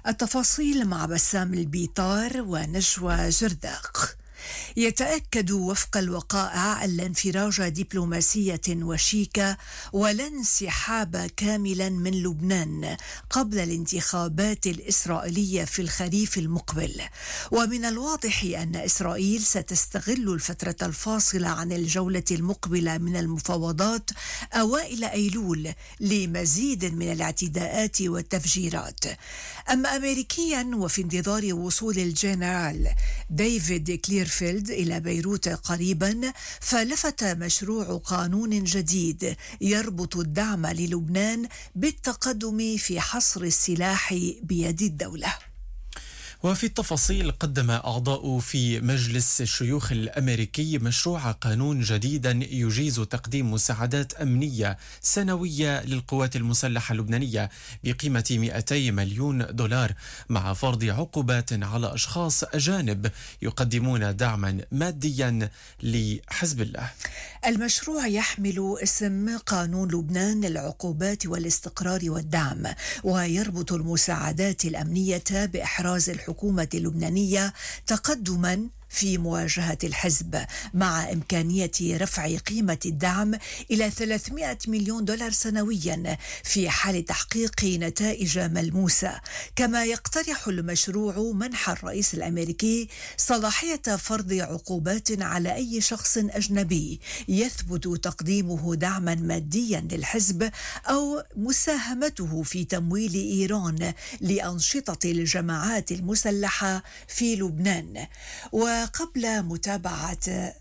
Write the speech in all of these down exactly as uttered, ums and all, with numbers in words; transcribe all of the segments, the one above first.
التفاصيل مع بسام البيطار ونجوى جرداق. يتأكد وفق الوقائع أن انفراج دبلوماسية وشيكة ولا انسحاب كاملا من لبنان قبل الانتخابات الإسرائيلية في الخريف المقبل. ومن الواضح أن إسرائيل ستستغل الفترة الفاصلة عن الجولة المقبلة من المفاوضات أوائل أيلول لمزيد من الاعتداءات والتفجيرات. أما أمريكيا، وفي انتظار وصول الجنرال ديفيد كليرفيلد إلى بيروت قريبا، فلفت مشروع قانون جديد يربط الدعم للبنان بالتقدم في حصر السلاح بيد الدولة. وفي التفاصيل، قدم أعضاء في مجلس الشيوخ الأمريكي مشروع قانون جديدا يجيز تقديم مساعدات أمنية سنوية للقوات المسلحة اللبنانية بقيمة مئتي مليون دولار، مع فرض عقوبات على أشخاص أجانب يقدمون دعما ماديا لحزب الله. المشروع يحمل اسم قانون لبنان للعقوبات والاستقرار والدعم، ويربط المساعدات الأمنية بإحراز الحكومة الحكومة اللبنانية تقدما في مواجهة الحزب، مع إمكانية رفع قيمة الدعم إلى ثلاثمئة مليون دولار سنويا في حال تحقيق نتائج ملموسة. كما يقترح المشروع منح الرئيس الأمريكي صلاحية فرض عقوبات على أي شخص أجنبي يثبت تقديمه دعما ماديا للحزب أو مساهمته في تمويل إيران لأنشطة الجماعات المسلحة في لبنان. و وقبل متابعة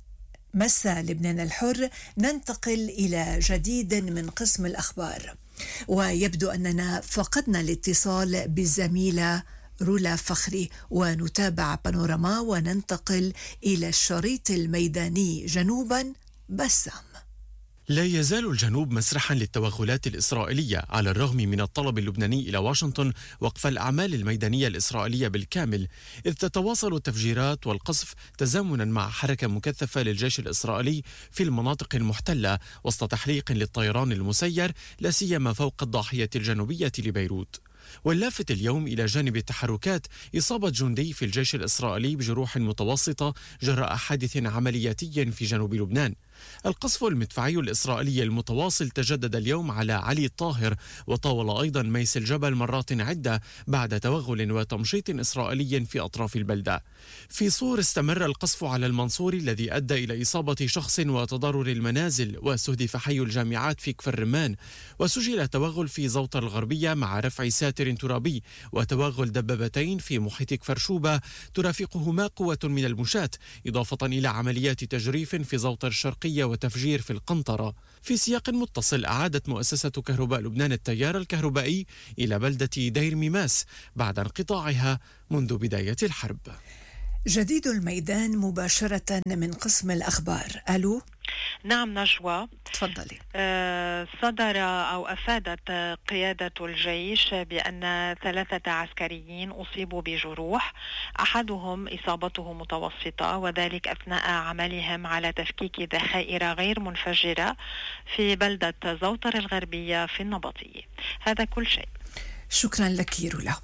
مساء لبنان الحر، ننتقل إلى جديد من قسم الأخبار، ويبدو أننا فقدنا الاتصال بالزميلة رولا فخري، ونتابع بانوراما وننتقل إلى الشريط الميداني جنوبا. بسام. لا يزال الجنوب مسرحا للتوغلات الإسرائيلية، على الرغم من الطلب اللبناني إلى واشنطن وقف الأعمال الميدانية الإسرائيلية بالكامل، إذ تتواصل التفجيرات والقصف تزامنا مع حركة مكثفة للجيش الإسرائيلي في المناطق المحتلة وسط تحليق للطيران المسير، لا سيما فوق الضاحية الجنوبية لبيروت. واللافت اليوم إلى جانب التحركات إصابة جندي في الجيش الإسرائيلي بجروح متوسطة جراء حادث عملياتي في جنوب لبنان. القصف المدفعي الإسرائيلي المتواصل تجدد اليوم على علي الطاهر، وطاول أيضا ميس الجبل مرات عدة بعد توغل وتمشيط إسرائيلي في أطراف البلدة. في صور استمر القصف على المنصوري الذي أدى إلى إصابة شخص وتضرر المنازل، واستهدف حي الجامعات في كفر رمان. وسجل توغل في زوطة الغربية مع رفع ساتر ترابي، وتوغل دبابتين في محيط كفر شوبة ترافقهما قوة من المشاة، إضافة إلى عمليات تجريف في زوطة الشرقية وتفجير في القنطرة. في سياق متصل، أعادت مؤسسة كهرباء لبنان التيار الكهربائي إلى بلدة دير ميماس بعد انقطاعها منذ بداية الحرب. جديد الميدان مباشرة من قسم الأخبار. ألو. نعم نجوى، تفضلي. أه صدر أو أفادت قيادة الجيش بأن ثلاثة عسكريين أصيبوا بجروح، أحدهم إصابته متوسطة، وذلك أثناء عملهم على تفكيك ذخائر غير منفجرة في بلدة زوطر الغربية في النبطية. هذا كل شيء. شكرا لك رولا.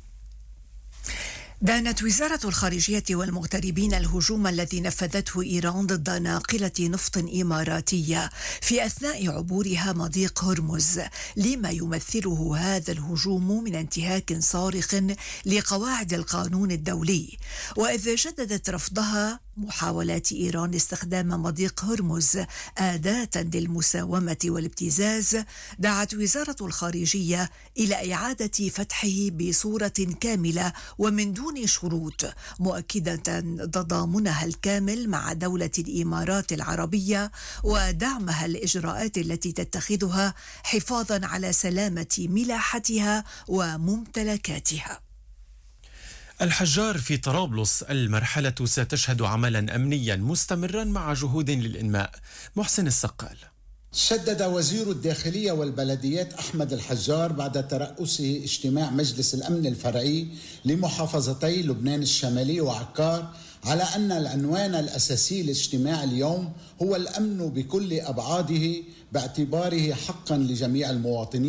دانت وزارة الخارجية والمغتربين الهجوم الذي نفذته إيران ضد ناقلة نفط إماراتية في أثناء عبورها مضيق هرمز، لما يمثله هذا الهجوم من انتهاك صارخ لقواعد القانون الدولي. وإذ جددت رفضها محاولات إيران استخدام مضيق هرمز أداة للمساومة والابتزاز، دعت وزارة الخارجية إلى إعادة فتحه بصورة كاملة ومن دون شروط، مؤكدة تضامنها الكامل مع دولة الإمارات العربية ودعمها الإجراءات التي تتخذها حفاظا على سلامة ملاحتها وممتلكاتها. الحجار في طرابلس، المرحلة ستشهد عملا أمنيا مستمرا مع جهود للإنماء. محسن السقال. شدد وزير الداخلية والبلديات أحمد الحجار بعد ترأسه اجتماع مجلس الأمن الفرعي لمحافظتي لبنان الشمالي وعكار على أن العنوان الأساسي لاجتماع اليوم هو الأمن بكل أبعاده، باعتباره حقا لجميع المواطنين،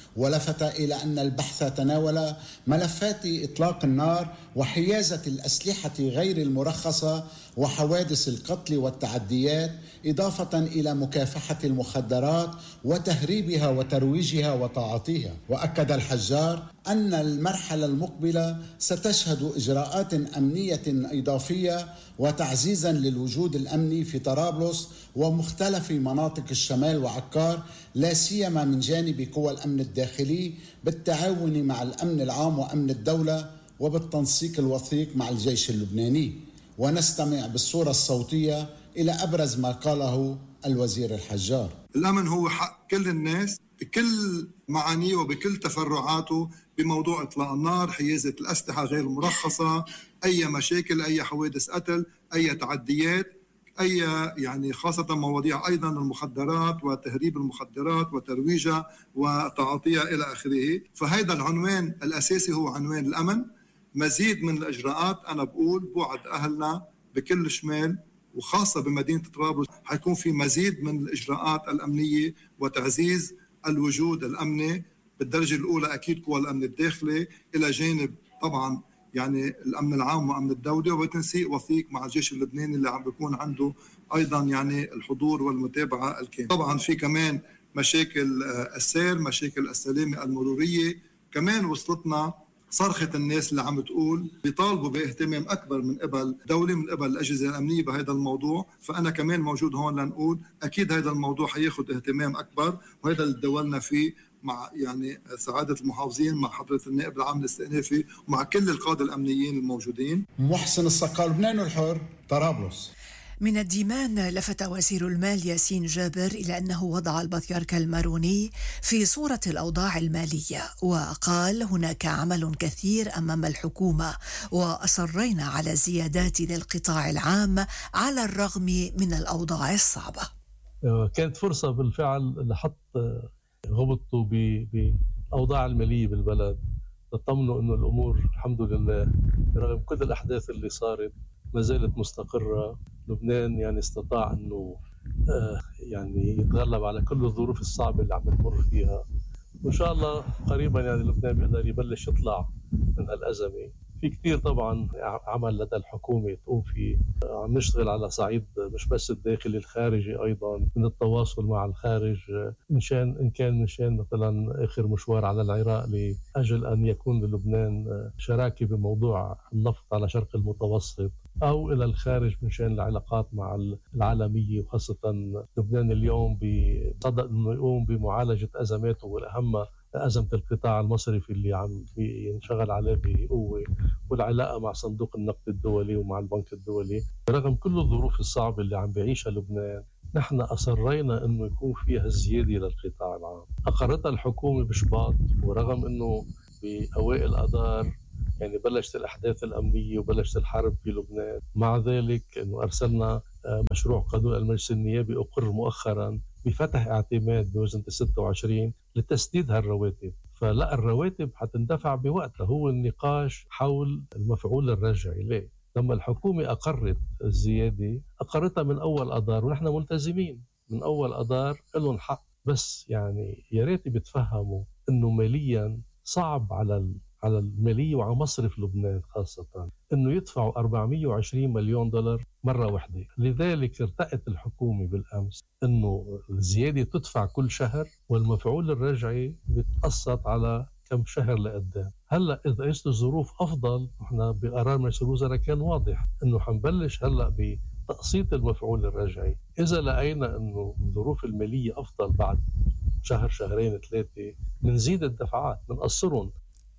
ولفت إلى أن البحث تناول ملفات إطلاق النار وحيازة الأسلحة غير المرخصة وحوادث القتل والتعديات، إضافة إلى مكافحة المخدرات وتهريبها وترويجها وتعاطيها. وأكد الحجار أن المرحلة المقبلة ستشهد إجراءات أمنية إضافية وتعزيزا للوجود الأمني في طرابلس ومختلف مناطق الشمال وعكار، لا سيما من جانب قوى الأمن الداخلي بالتعاون مع الأمن العام وأمن الدولة وبالتنسيق الوثيق مع الجيش اللبناني. ونستمع بالصورة الصوتية إلى أبرز ما قاله الوزير الحجار. الأمن هو حق كل الناس بكل معانيه وبكل تفرعاته بموضوع إطلاق النار، حيازة الأسلحة غير المرخصة، أي مشاكل، أي حوادث قتل، أي تعديات، أي يعني خاصة مواضيع أيضا المخدرات وتهريب المخدرات وترويجها وتعاطيها إلى آخره. فهذا العنوان الأساسي هو عنوان الأمن. مزيد من الإجراءات أنا بقول بوعد أهلنا بكل شمال وخاصة بمدينة طرابلس حيكون في مزيد من الإجراءات الأمنية وتعزيز الوجود الأمني بالدرجة الأولى، أكيد قوى الأمن الداخلي إلى جانب طبعا يعني الأمن العام وأمن الدولة، وتنسيق وثيق مع الجيش اللبناني اللي عم بيكون عنده أيضا يعني الحضور والمتابعة الكاملة. طبعا في كمان مشاكل السير، مشاكل السلامة المرورية، كمان وصلتنا صرخة الناس اللي عم تقول بيطالبوا باهتمام أكبر من قبل دولة، من قبل الأجهزة الأمنية بهذا الموضوع. فأنا كمان موجود هون لنقول أكيد هذا الموضوع حياخد اهتمام أكبر، وهذا اللي دولنا فيه مع يعني سعادة المحافظين، مع حضرة النائب العام الاستئنافي، ومع كل القادة الأمنيين الموجودين. محسن الصقال، لبنان الحر، طرابلس. من الديمان لفت وزير المال ياسين جابر إلى أنه وضع البطريرك الماروني في صورة الأوضاع المالية، وقال هناك عمل كثير أمام الحكومة وأصرينا على زيادات للقطاع العام على الرغم من الأوضاع الصعبة. كانت فرصة بالفعل لحط غبطوا بالأوضاع المالية بالبلد، تطمنوا أنه الأمور الحمد لله برغم كل الأحداث اللي صارت ما زالت مستقرة. لبنان يعني استطاع أنه آه يعني يتغلب على كل الظروف الصعبة اللي عم نمر فيها، وإن شاء الله قريبا يعني لبنان بيقدر يبلش يطلع من هالأزمة. في كتير طبعا عمل لدى الحكومة تقوم فيه، عم نشتغل على صعيد مش بس الداخلي، الخارجي أيضا، من التواصل مع الخارج إن كان إن كان من شان مثلا آخر مشوار على العراق لأجل أن يكون للبنان شراكة بموضوع النفط على شرق المتوسط، أو إلى الخارج من شان العلاقات مع العالمية، وخاصة لبنان اليوم بصدد أنه يقوم بمعالجة أزماته، والأهم أزمة القطاع المصرفي اللي عم ينشغل عليه بقوة، والعلاقة مع صندوق النقد الدولي ومع البنك الدولي. رغم كل الظروف الصعبة اللي عم بيعيشها لبنان، نحن أصرينا أنه يكون فيها زيادة للقطاع العام. أقرتها الحكومة بشباط، ورغم أنه بأوائل أذار يعني بلشت الأحداث الأمنية وبلشت الحرب في لبنان، مع ذلك أنه أرسلنا مشروع قانون المجلس النيابي أقر مؤخرا بفتح اعتماد بوزنة ستة وعشرين لتسديد هالرواتب. فلا الرواتب حتندفع بوقتها، هو النقاش حول المفعول الرجعي. ليه؟ لما الحكومة أقرت الزيادة أقرتها من أول أذار، ونحن ملتزمين من أول أذار لهم حق، بس يعني يا ريت بتفهموا إنه ماليا صعب على على المالية وعلى مصرف لبنان خاصة إنه يدفعوا أربعمئة وعشرين مليون دولار مرة واحدة. لذلك ارتأت الحكومة بالأمس إنه الزيادة تدفع كل شهر، والمفعول الرجعي بتقسط على كم شهر لقدام. هلا إذا إجت الظروف أفضل، إحنا بقرار مجلس الوزراء كان واضح إنه حنبلش هلا بتقسيط المفعول الرجعي. إذا لقينا إنه الظروف المالية أفضل بعد شهر شهرين ثلاثة، منزيد الدفعات منقصرهم.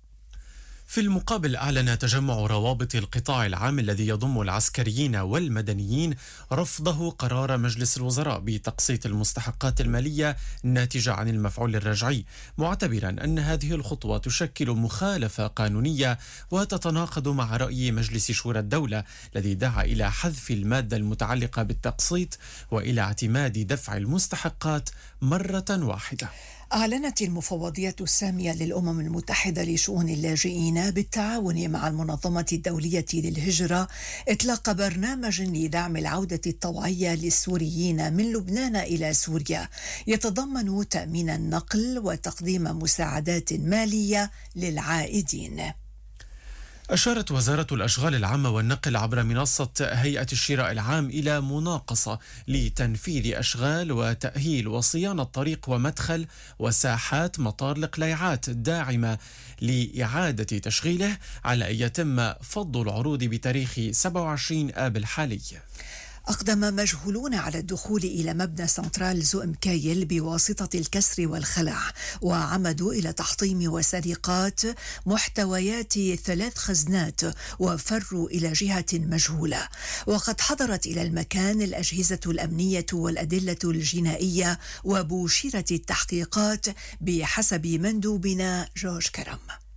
في المقابل أعلن تجمع روابط القطاع العام الذي يضم العسكريين والمدنيين رفضه قرار مجلس الوزراء بتقسيط المستحقات المالية الناتجة عن المفعول الرجعي، معتبرا أن هذه الخطوة تشكل مخالفة قانونية وتتناقض مع رأي مجلس شورى الدولة الذي دعا إلى حذف المادة المتعلقة بالتقسيط وإلى اعتماد دفع المستحقات مرة واحدة. أعلنت المفوضية السامية للأمم المتحدة لشؤون اللاجئين بالتعاون مع المنظمة الدولية للهجرة إطلاق برنامج لدعم العودة الطوعية للسوريين من لبنان إلى سوريا، يتضمن تأمين النقل وتقديم مساعدات مالية للعائدين. أشارت وزارة الأشغال العامة والنقل عبر منصة هيئة الشراء العام إلى مناقصة لتنفيذ أشغال وتأهيل وصيانة طريق ومدخل وساحات مطار القليعات الداعمة لإعادة تشغيله، على أن يتم فض العروض بتاريخ سبعة وعشرين آب الحالي. أقدم مجهولون على الدخول إلى مبنى سنترال زؤم كايل بواسطة الكسر والخلع، وعمدوا إلى تحطيم وسرقات محتويات ثلاث خزنات وفروا إلى جهة مجهولة. وقد حضرت إلى المكان الأجهزة الأمنية والأدلة الجنائية وبوشرة التحقيقات بحسب مندوبنا جورج كرم.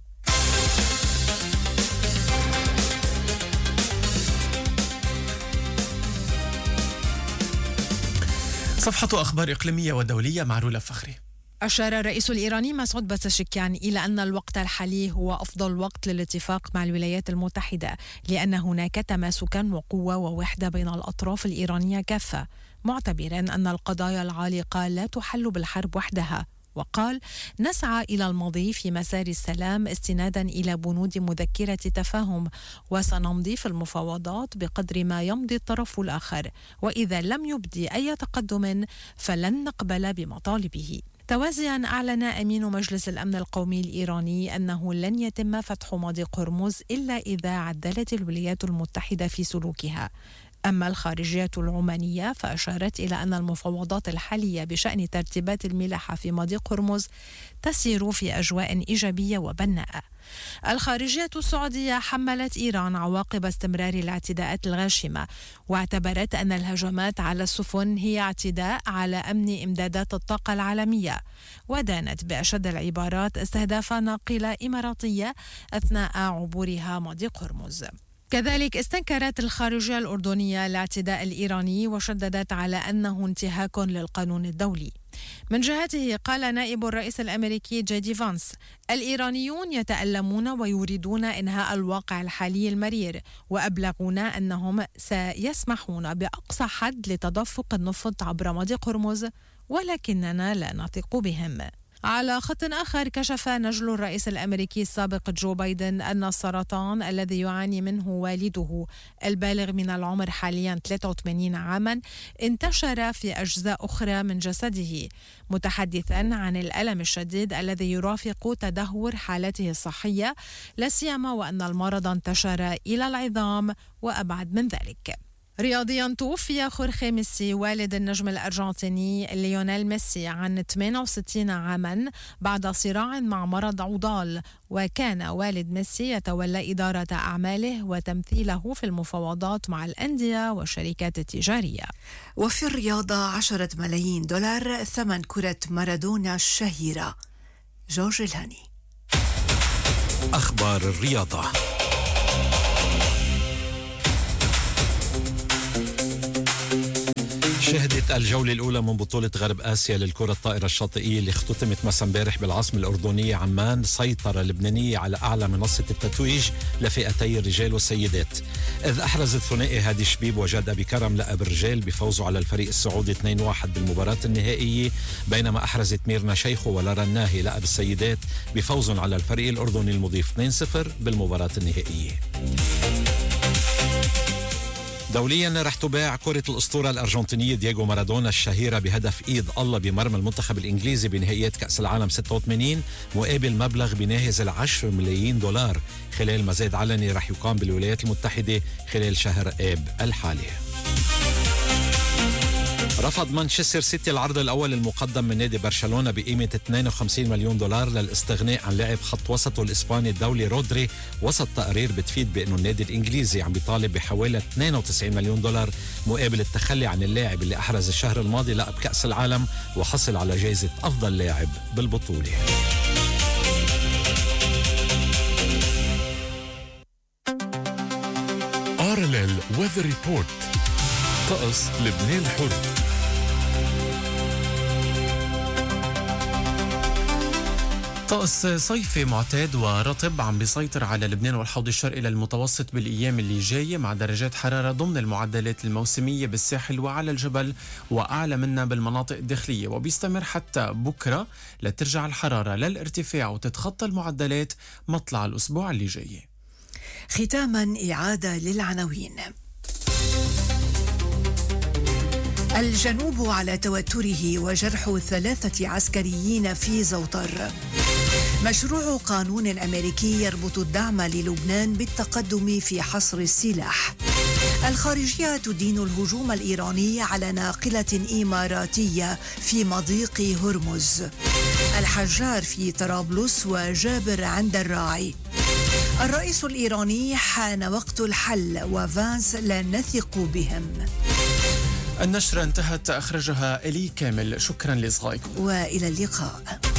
صفحة أخبار إقليمية ودولية مع رولا فخري. أشار الرئيس الإيراني مسعود بزشكيان إلى أن الوقت الحالي هو أفضل وقت للاتفاق مع الولايات المتحدة، لأن هناك تماسكا وقوة ووحدة بين الأطراف الإيرانية كافة، معتبرا أن القضايا العالقة لا تحل بالحرب وحدها. وقال: نسعى إلى المضي في مسار السلام استنادا إلى بنود مذكرة تفاهم، وسنمضي في المفاوضات بقدر ما يمضي الطرف الآخر، وإذا لم يبدي أي تقدم فلن نقبل بمطالبه. توازيا أعلن أمين مجلس الأمن القومي الإيراني أنه لن يتم فتح مضيق هرمز إلا إذا عدلت الولايات المتحدة في سلوكها. أما الخارجية العمانية فأشارت إلى أن المفاوضات الحالية بشأن ترتيبات الملاحة في مضيق هرمز تسير في أجواء إيجابية وبناءة. الخارجية السعودية حملت إيران عواقب استمرار الاعتداءات الغاشمة، واعتبرت أن الهجمات على السفن هي اعتداء على أمن إمدادات الطاقة العالمية، ودانت بأشد العبارات استهداف ناقلة إماراتية أثناء عبورها مضيق هرمز. كذلك استنكرت الخارجية الأردنية الاعتداء الإيراني وشددت على أنه انتهاك للقانون الدولي. من جهته قال نائب الرئيس الأمريكي جي دي فانس: الإيرانيون يتألمون ويريدون إنهاء الواقع الحالي المرير، وأبلغونا أنهم سيسمحون بأقصى حد لتدفق النفط عبر مضيق هرمز، ولكننا لا نثق بهم. على خط آخر، كشف نجل الرئيس الأمريكي السابق جو بايدن أن السرطان الذي يعاني منه والده البالغ من العمر حاليا ثلاثة وثمانين عاما انتشر في أجزاء أخرى من جسده، متحدثا عن الألم الشديد الذي يرافق تدهور حالته الصحية، لا سيما وأن المرض انتشر إلى العظام وأبعد من ذلك. رياضيا، توفي خورخي ميسي والد النجم الأرجنتيني ليونيل ميسي عن ثمانية وستين عاما بعد صراع مع مرض عضال، وكان والد ميسي يتولى إدارة أعماله وتمثيله في المفاوضات مع الأندية والشركات التجارية. وفي الرياضة، عشرة ملايين دولار ثمن كرة مارادونا الشهيرة. جورج الهاني. أخبار الرياضة. شهدت الجولة الأولى من بطولة غرب آسيا للكرة الطائرة الشاطئية اللي اختتمت مساء امبارح بالعاصمة الأردنية عمان سيطرة لبنانية على أعلى منصة التتويج لفئتي الرجال والسيدات، إذ أحرز الثنائي هادي شبيب وجاد أبي كرم لقب الرجال بفوزه على الفريق السعودي اثنين واحد بالمباراة النهائية، بينما أحرزت ميرنا شيخو ولارا الناهي لقب السيدات بفوز على الفريق الأردني المضيف اثنين صفر بالمباراة النهائية. دوليا، رح تباع كرة الأسطورة الأرجنتينية دييغو مارادونا الشهيرة بهدف إيد الله بمرمى المنتخب الإنجليزي بنهائيات كأس العالم ستة وثمانين مقابل مبلغ بناهز العشر ملايين دولار خلال مزاد علني رح يقام بالولايات المتحدة خلال شهر آب الحالي. رفض مانشستر سيتي العرض الأول المقدم من نادي برشلونة بقيمة اثنين وخمسين مليون دولار للاستغناء عن لاعب خط وسطه الإسباني الدولي رودري، وسط تقارير بتفيد بأنه النادي الإنجليزي عم بيطالب بحوالي اثنين وتسعين مليون دولار مقابل التخلي عن اللاعب اللي أحرز الشهر الماضي لقب كأس العالم وحصل على جائزة أفضل لاعب بالبطولة. آر إل إل Weather Report. طقس لبنان الحر. طقس صيفي معتاد ورطب عم بيسيطر على لبنان والحوض الشرقي للمتوسط بالأيام اللي جاية، مع درجات حرارة ضمن المعدلات الموسمية بالساحل وعلى الجبل وأعلى منها بالمناطق الداخلية، وبيستمر حتى بكرة لترجع الحرارة للارتفاع وتتخطى المعدلات مطلع الأسبوع اللي جاي. ختاما إعادة للعناوين. الجنوب على توتره وجرح ثلاثة عسكريين في زوطر. مشروع قانون أمريكي يربط الدعم للبنان بالتقدم في حصر السلاح. الخارجية تدين الهجوم الإيراني على ناقلة إماراتية في مضيق هرمز. الحجار في طرابلس وجابر عند الراعي. الرئيس الإيراني حان وقت الحل وفانس لا نثق بهم. النشرة انتهت، أخرجها إلي كامل. شكرا لإصغائكم وإلى اللقاء.